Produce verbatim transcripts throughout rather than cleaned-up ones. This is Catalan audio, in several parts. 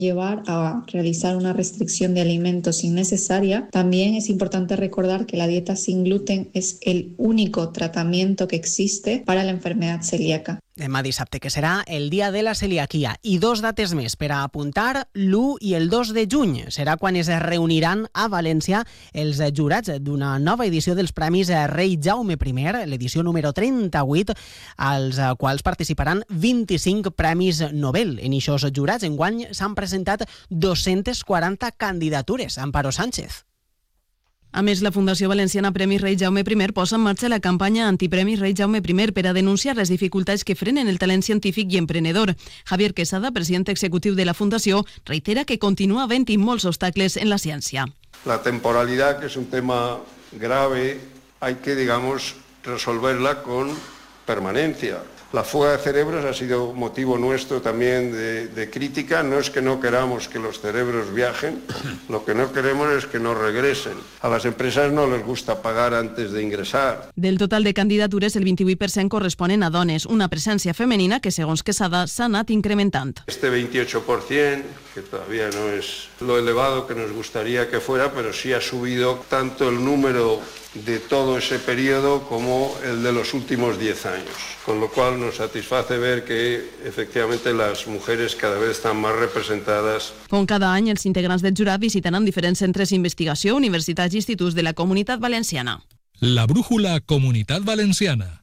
llevar a realizar una restricción de alimentos innecesaria. También es importante recordar que la dieta sin gluten es el único tratamiento que existe para la enfermedad celíaca. Demà dissabte, que serà el dia de la celiaquia, i dos dates més per a apuntar, l'u i el dos de juny. Serà quan es reuniran a València els jurats d'una nova edició dels Premis Rei Jaume I, l'edició número trenta-vuit, als quals participaran vint-i-cinc Premis Nobel. En ixos jurats, enguany s'han presentat dos-centes quaranta candidatures. Amparo Sánchez. A més, la Fundació Valenciana Premis Rei Jaume I posa en marxa la campanya Antipremis Rei Jaume I per a denunciar les dificultats que frenen el talent científic i emprenedor. Javier Quesada, president executiu de la Fundació, reitera que continua havent-hi molts obstacles en la ciència. La temporalidad, que es un tema grave, hay que, digamos, resolverla con permanencia. La fuga de cerebros ha sido motivo nuestro también de, de crítica. No es que no queramos que los cerebros viajen, lo que no queremos es que no regresen. A las empresas no les gusta pagar antes de ingresar. Del total de candidatures, el vint-i-vuit per cent corresponen a dones, una presència femenina que, segons Quesada, s'ha anat incrementant. Este veintiocho por ciento, que todavía no es lo elevado que nos gustaría que fuera, pero sí ha subido tanto el número de todo ese periodo como el de los últimos diez años, con lo cual nos satisface ver que efectivamente las mujeres cada vez están más representadas. Com cada any, els integrants del jurat visitaran diferents centres d'investigació, universitats i instituts de la Comunitat Valenciana. La brújula Comunitat Valenciana.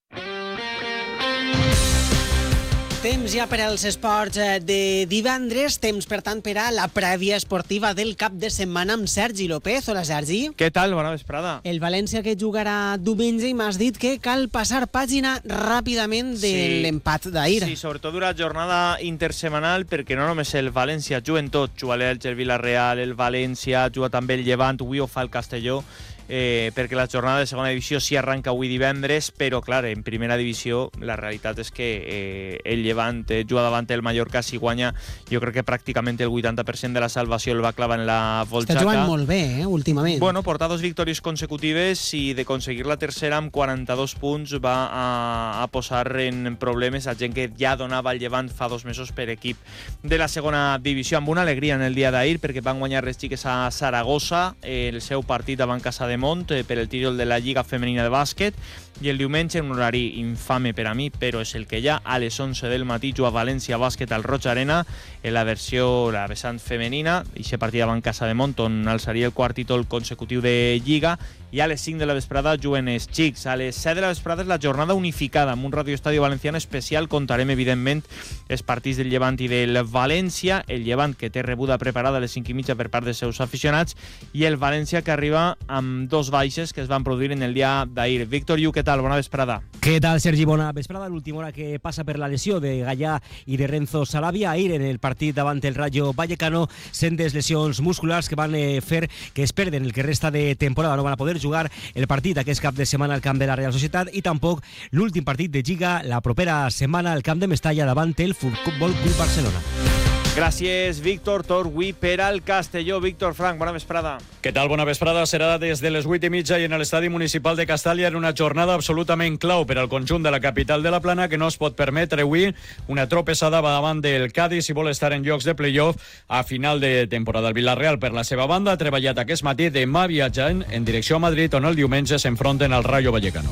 Temps ja per als esports de divendres, temps per tant per a la prèvia esportiva del cap de setmana amb Sergi López. Hola Sergi. Què tal? Bona vesprada. El València que jugarà diumenge i m'has dit que cal passar pàgina ràpidament de sí. l'empat d'ahir. Sí, sobretot una jornada intersemanal perquè no només el València juguen tot, juga l'Elche, el Villarreal, el València, juga també el Llevant, avui ho fa el Castelló. Eh, perquè la jornada de segona divisió sí arranca avui divendres, però clar, en primera divisió la realitat és que eh, el Llevant eh, juga davant el Mallorca, si guanya jo crec que pràcticament el vuitanta per cent de la salvació el va clavar en la Volxaca. Està jugant molt bé, eh, últimament. Bueno, portar dos victòries consecutives i de aconseguir la tercera amb quaranta-dos punts va a, a posar en problemes a gent que ja donava el Llevant fa dos mesos per equip de la segona divisió, amb una alegria en el dia d'ahir perquè van guanyar les xiques a Saragossa, eh, el seu partit davant Casa de Mont per el títol de la Lliga Femenina de Bàsquet, i el diumenge en un horari infame per a mi, però és el que hi ha, a les onze del matí juga València Bàsquet al Roig Arena en la versió, la vessant femenina, i aquest partit davant Casa de Mont on alçaria el quart títol consecutiu de Lliga, i a les cinc de la vesprada juguen els xics. A les set de la vesprada és la jornada unificada amb un Radio Estadio Valenciano especial. Contarem evidentment els partits del Llevant i del València, el Llevant que té rebuda preparada a les cinc i mitja per part dels seus aficionats, i el València que arriba amb dos baixes que es van produir en el dia d'ahir. Víctor Yu, què tal? Bona vesprada. Què tal, Sergi? Bona vesprada. L'última hora que passa per la lesió de Gallà i de Renzo Sarabia ahir en el partit davant el Rayo Vallecano, sendes lesions musculars que van eh, fer que es perden el que resta de temporada. No van a poder jugar el partit aquest cap de setmana al camp de la Real Societat i tampoc l'últim partit de Lliga la propera setmana al camp de Mestalla davant el Futbol Club Barcelona. Gràcies, Víctor. Torgui per al Castelló. Víctor Frank, bona vesprada. Què tal? Bona vesprada. Serà des de les vuit i mitja i en l'estadi municipal de Castalla en una jornada absolutament clau per al conjunt de la capital de la Plana, que no es pot permetre avui una tropessada davant del Cádiz si vol estar en llocs de playoff a final de temporada. El Villarreal, per la seva banda, ha treballat aquest matí demà viatjant en direcció a Madrid, on el diumenge s'enfronten al Rayo Vallecano.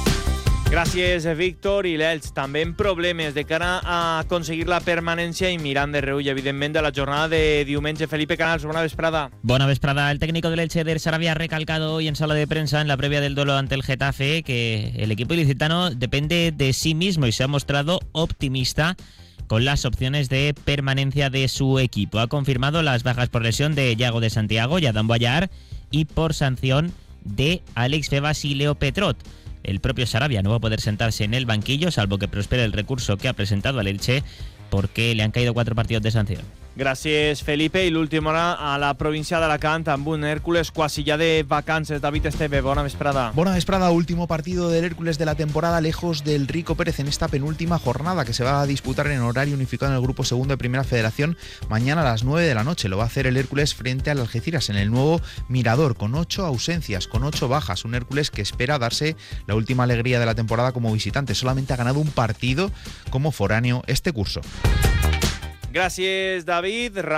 Gràcies, Víctor. I l'Elx també en problemes de cara a aconseguir la permanència i mirant de reull, evidentment, de la jornada de diumenge. Felipe Canals, bona vesprada. Buena vesprada. El técnico del Elche, Der Sarabia, ha recalcado hoy en sala de prensa en la previa del duelo ante el Getafe que el equipo ilicitano depende de sí mismo y se ha mostrado optimista con las opciones de permanencia de su equipo. Ha confirmado las bajas por lesión de Yago de Santiago y Adam Boyar y por sanción de Alex Febas y Leo Petrot. El propio Sarabia no va a poder sentarse en el banquillo, salvo que prospere el recurso que ha presentado al Elche, porque le han caído cuatro partidos de sanción. Gràcies, Felipe. I l'última hora a la província d'Alacant amb un Hércules quasi ya de vacances. David Esteve, bona vesprada. Buena vesprada. Último partido del Hércules de la temporada lejos del Rico Pérez en esta penúltima jornada que se va a disputar en horario unificado en el Grupo Segundo de Primera Federación mañana a las nueve de la noche. Lo va a hacer el Hércules frente al Algeciras en el nuevo Mirador, con ocho ausencias, con ocho bajas. Un Hércules que espera darse la última alegría de la temporada como visitante. Solamente ha ganado un partido como foráneo este curso. Gràcies, David.